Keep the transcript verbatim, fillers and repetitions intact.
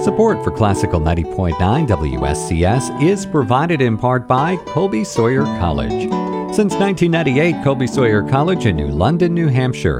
Support for Classical ninety point nine W S C S is provided in part by Colby Sawyer College. Since nineteen ninety-eight, Colby Sawyer College in New London, New Hampshire